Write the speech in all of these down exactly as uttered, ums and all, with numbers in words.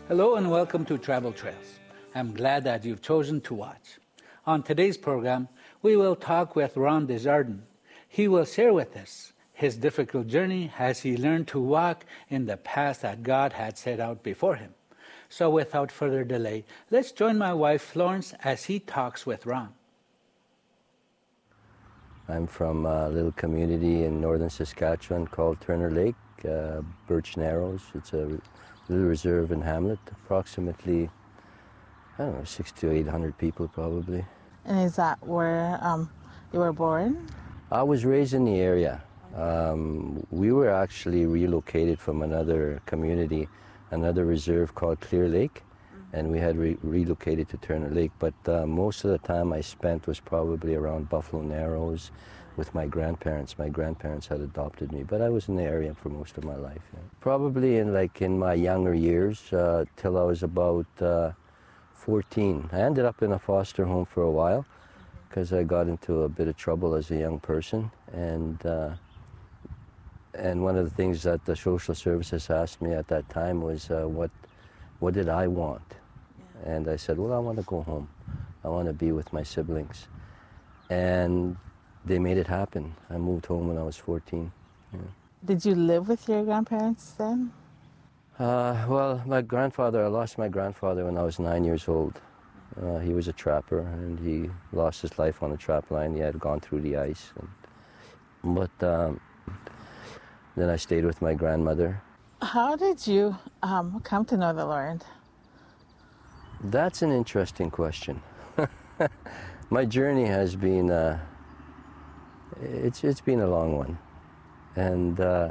Hello and welcome to Travel Trails. I'm glad that you've chosen to watch. On today's program, we will talk with Ron Desjardins. He will share with us his difficult journey as he learned to walk in the path that God had set out before him. So without further delay, let's join my wife Florence as he talks with Ron. I'm from a little community in northern Saskatchewan called Turner Lake, uh, Birch Narrows. It's a little reserve in Hamlet, approximately, I don't know, six to eight hundred people probably. And is that where um, you were born? I was raised in the area. Um, we were actually relocated from another community, another reserve called Clear Lake, and we had re relocated to Turner Lake. But uh, most of the time I spent was probably around Buffalo Narrows with my grandparents. My grandparents had adopted me, but I was in the area for most of my life. Yeah. Probably in like in my younger years, uh, till I was about uh, fourteen. I ended up in a foster home for a while because I got into a bit of trouble as a young person, and uh, and one of the things that the social services asked me at that time was uh, what what did I want? And I said, well, I want to go home. I want to be with my siblings. And they made it happen. I moved home when I was fourteen. Yeah. Did you live with your grandparents then? Uh, well, my grandfather, I lost my grandfather when I was nine years old. Uh, he was a trapper, and he lost his life on a trap line. He had gone through the ice. And, but um, then I stayed with my grandmother. How did you um, come to know the Lord? That's an interesting question. My journey has been, uh, it's, it's been a long one. And, uh,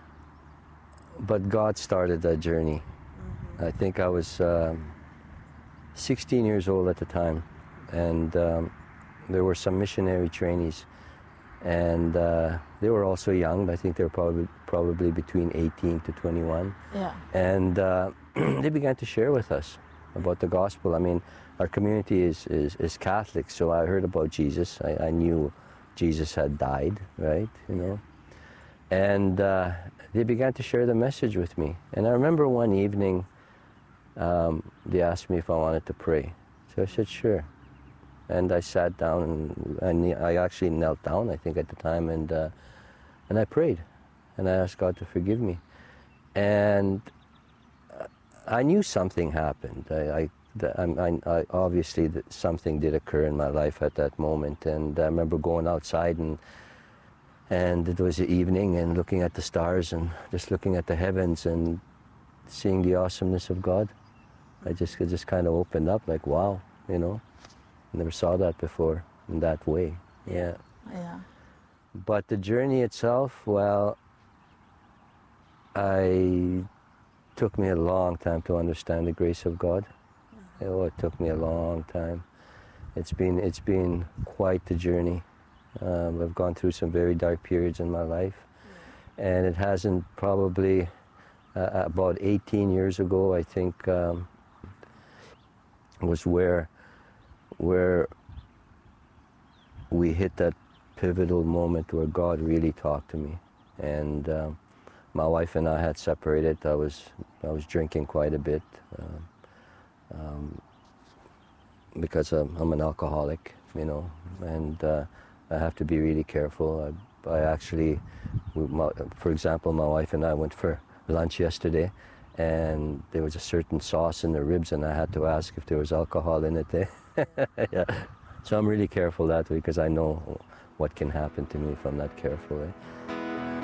but God started that journey. Mm-hmm. I think I was um, sixteen years old at the time, and um, there were some missionary trainees, and uh, they were also young. I think they were probably, probably between eighteen to twenty-one. Yeah. And uh, they began to share with us about the gospel. I mean, our community is, is, is Catholic, so I heard about Jesus. I, I knew Jesus had died, right, you know. And uh, they began to share the message with me. And I remember one evening, um, they asked me if I wanted to pray. So I said, sure. And I sat down, and, and I actually knelt down, I think, at the time, and, uh, and I prayed. And I asked God to forgive me. And I knew something happened. I, I, I, I obviously that something did occur in my life at that moment, and I remember going outside, and and it was the evening, and looking at the stars, and just looking at the heavens, and seeing the awesomeness of God. I just it just kind of opened up, like, wow, you know, never saw that before in that way. Yeah. Yeah. But the journey itself, well, I. took me a long time to understand the grace of God. Mm-hmm. Oh, it took me a long time. It's been it's been quite the journey. Um, I've gone through some very dark periods in my life, yeah. And it hasn't probably uh, about eighteen years ago, I think, um, was where where we hit that pivotal moment where God really talked to me, and. Um, My wife and I had separated. I was I was drinking quite a bit uh, um, because I'm, I'm an alcoholic, you know, and uh, I have to be really careful. I, I actually, we, my, for example, my wife and I went for lunch yesterday, and there was a certain sauce in the ribs, and I had to ask if there was alcohol in it. Yeah. So I'm really careful that way because I know what can happen to me if I'm not careful. Eh?